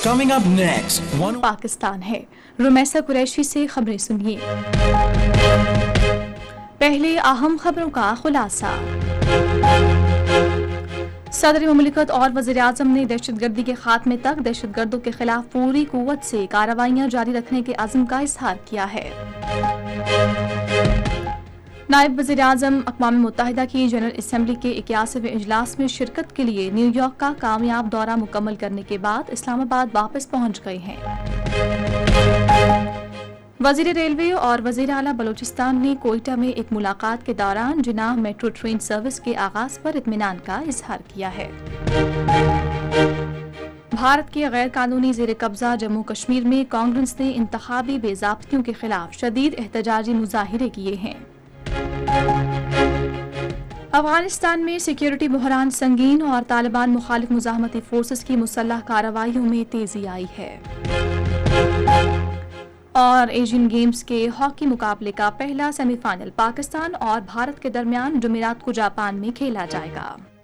Coming up next, Pakistan है। रुमैसा कुरैशी से खबरें सुनिए। पहले अहम खबरों का खुलासा। सदर मुमलिकत और वज़ीर आज़म ने दहशतगर्दी के खात्मे तक दहशतगर्दों के खिलाफ पूरी कुव्वत से कार्रवाइयां जारी रखने के अज़्म का इज़हार किया है। नायब वज़ीर आज़म अक़वाम मुत्तहिदा की जनरल असम्बली के 81वें इजलास में शिरकत के लिए न्यूयॉर्क का कामयाब दौरा मुकम्मल करने के बाद इस्लामाबाद वापस पहुंच गए हैं। वज़ीर रेलवे और वज़ीर आला बलूचिस्तान ने कोयटा में एक मुलाकात के दौरान जिनाह मेट्रो ट्रेन सर्विस के आगाज पर इत्मीनान का इजहार किया है। भारत के गैर कानूनी ज़ेर कब्जा जम्मू कश्मीर में कांग्रेस ने इंतखाबी बेज़ाब्तियों के खिलाफ शदीद एहतजाजी मुजाहिरे किए हैं। अफगानिस्तान में सिक्योरिटी बहरान संगीन और तालिबान मुखालिफ मुजाहमती फोर्सेस की मुसल्लह कार्रवाइयों में तेजी आई है। और एशियन गेम्स के हॉकी मुकाबले का पहला सेमीफाइनल पाकिस्तान और भारत के दरमियान जुमेरात को जापान में खेला जाएगा।